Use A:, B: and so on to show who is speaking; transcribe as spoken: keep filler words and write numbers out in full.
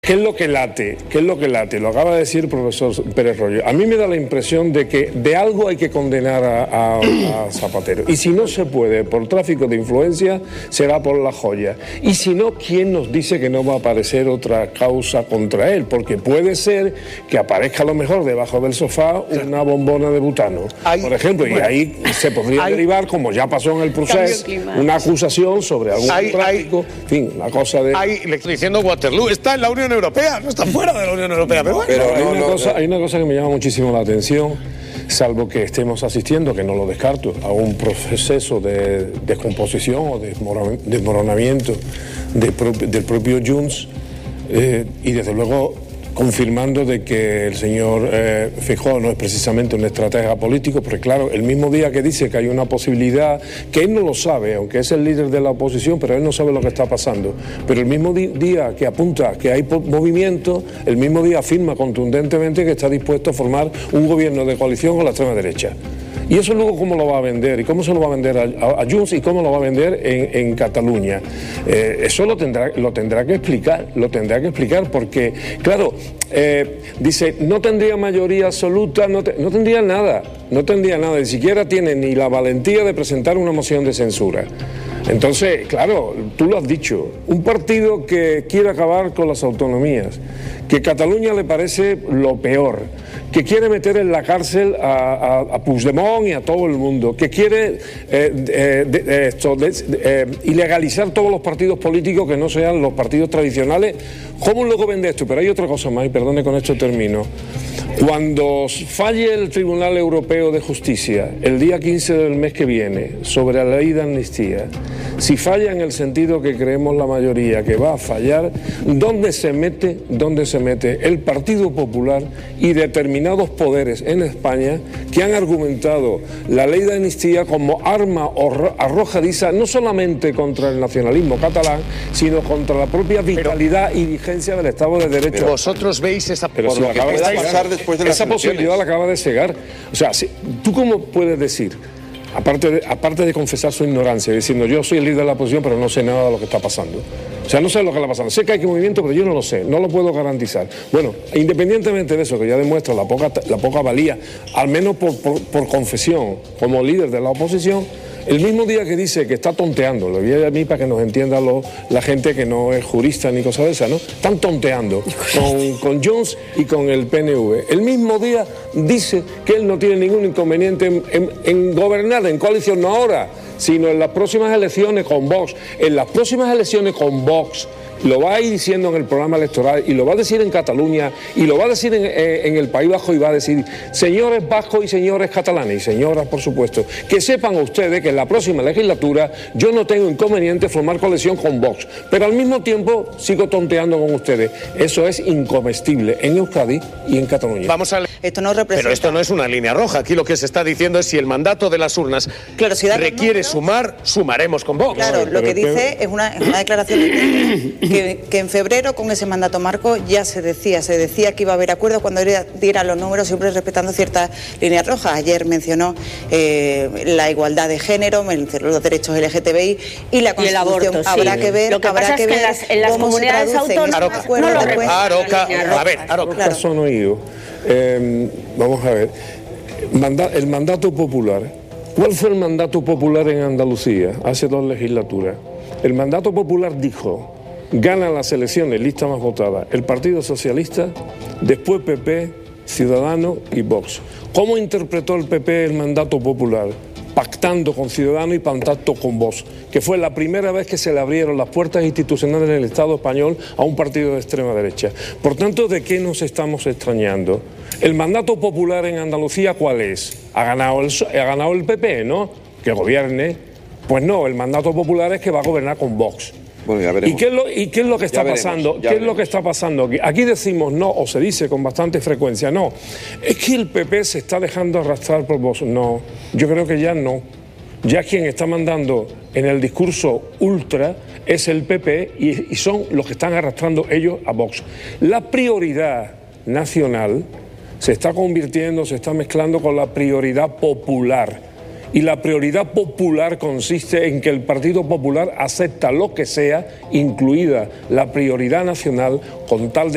A: ¿Qué es lo que late? ¿Qué es lo que late? Lo acaba de decir el profesor Pérez Royo. A mí me da la impresión de que de algo hay que condenar a, a, a Zapatero. Y si no se puede por tráfico de influencia, será por la joya. Y si no, ¿quién nos dice que no va a aparecer otra causa contra él? Porque puede ser que aparezca a lo mejor debajo del sofá una bombona de butano, hay, por ejemplo, bueno, y ahí se podría hay, derivar, como ya pasó en el proceso, una acusación sobre algún hay, tráfico, hay, en fin, una cosa de...
B: Hay, le estoy diciendo Waterloo, está en la Unión Europea, no está fuera de la Unión Europea, pero, bueno,
A: pero hay,
B: no,
A: una
B: no,
A: cosa,
B: no.
A: hay una cosa que me llama muchísimo la atención, salvo que estemos asistiendo, que no lo descarto, a un proceso de descomposición o de desmoronamiento de pro, del propio Junts, eh, y desde luego confirmando de que el señor eh, Feijóo no es precisamente un estratega político, porque claro, el mismo día que dice que hay una posibilidad, que él no lo sabe, aunque es el líder de la oposición, pero él no sabe lo que está pasando, pero el mismo di día que apunta que hay movimiento, el mismo día afirma contundentemente que está dispuesto a formar un gobierno de coalición con la extrema derecha. Y eso luego cómo lo va a vender, y cómo se lo va a vender a, a, a Junts y cómo lo va a vender en, en Cataluña. Eh, eso lo tendrá, lo tendrá que explicar, lo tendrá que explicar porque, claro, eh, dice, no tendría mayoría absoluta, no, te, no tendría nada, no tendría nada, ni siquiera tiene ni la valentía de presentar una moción de censura. Entonces, claro, tú lo has dicho, un partido que quiere acabar con las autonomías, que Cataluña le parece lo peor, que quiere meter en la cárcel a, a, a Puigdemont y a todo el mundo, que quiere eh, eh, de, de esto, de, eh, ilegalizar todos los partidos políticos que no sean los partidos tradicionales. ¿Cómo luego vende esto? Pero hay otra cosa más, y perdone, con esto termino. Cuando falle el Tribunal Europeo de Justicia el día quince del mes que viene sobre la ley de amnistía, si falla en el sentido que creemos la mayoría que va a fallar, ¿dónde se mete, dónde se mete el Partido Popular y determinados poderes en España que han argumentado la ley de amnistía como arma arrojadiza no solamente contra el nacionalismo catalán, sino contra la propia vitalidad pero, y vigencia del Estado de Derecho?
B: Pero vosotros veis esa,
A: pero
B: por
A: si
B: lo que
A: acaba de
B: pasar después de las
A: esa
B: elecciones.
A: Posibilidad la acaba de cegar. O sea, si, ¿tú cómo puedes decir, aparte de, aparte de confesar su ignorancia, diciendo yo soy el líder de la oposición pero no sé nada de lo que está pasando? O sea, no sé lo que está pasando. Sé que hay movimiento, pero yo no lo sé, no lo puedo garantizar. Bueno, independientemente de eso, que ya demuestra la poca, la poca valía, al menos por, por, por confesión, como líder de la oposición, el mismo día que dice que está tonteando, lo voy a mí para que nos entienda lo, la gente que no es jurista ni cosa de esa, ¿no? Están tonteando con, con Junts y con el P N V. El mismo día dice que él no tiene ningún inconveniente en, en, en gobernar en coalición, no ahora, sino en las próximas elecciones con Vox. En las próximas elecciones con Vox, lo va a ir diciendo en el programa electoral y lo va a decir en Cataluña y lo va a decir en, eh, en el País Vasco y va a decir, señores vascos y señores catalanes y señoras, por supuesto, que sepan ustedes que en la próxima legislatura yo no tengo inconveniente formar coalición con Vox, pero al mismo tiempo sigo tonteando con ustedes. Eso es incomestible en Euskadi y en Cataluña.
B: Vamos a...
C: Esto no representa...
B: Pero esto no es una línea roja. Aquí lo que se está diciendo es si el mandato de las urnas
C: claro, si
B: requiere números, sumar, sumaremos con Vox.
C: Claro, lo que dice es una, es una declaración de que, que en febrero con ese mandato marco ya se decía, se decía que iba a haber acuerdo cuando diera los números, siempre respetando ciertas líneas rojas. Ayer mencionó eh, la igualdad de género, mencionó los derechos L G T B I y la Constitución.
D: Y el aborto,
C: habrá
D: sí.
C: que ver,
D: lo que
C: habrá
D: pasa
C: que
D: es que
C: ver
D: las, en las comunidades autónomas
C: no
D: no lo
C: después,
B: Aroca, a ver, Aroca.
A: Claro. Son oídos. Eh, vamos a ver, Manda, el mandato popular. ¿Cuál fue el mandato popular en Andalucía hace dos legislaturas? El mandato popular dijo, gana las elecciones, lista más votada, el Partido Socialista, después P P, Ciudadanos y Vox. ¿Cómo interpretó el P P el mandato popular? Pactando con Ciudadanos y pactando con Vox, que fue la primera vez que se le abrieron las puertas institucionales en el Estado español a un partido de extrema derecha. Por tanto, ¿de qué nos estamos extrañando? El mandato popular en Andalucía, ¿cuál es? Ha ganado el, ha ganado el P P, ¿no? Que gobierne. Pues no, el mandato popular es que va a gobernar con Vox.
E: Bueno, ya veremos.
A: ¿Y qué es lo, y qué es lo que está
E: veremos,
A: pasando? ¿Qué
E: veremos.
A: es lo que está pasando? Aquí decimos no, o se dice con bastante frecuencia, no. Es que el P P se está dejando arrastrar por Vox. No, yo creo que ya no. Ya quien está mandando en el discurso ultra es el P P y, y son los que están arrastrando ellos a Vox. La prioridad nacional se está convirtiendo, se está mezclando con la prioridad popular. Y la prioridad popular consiste en que el Partido Popular acepta lo que sea, incluida la prioridad nacional, con tal de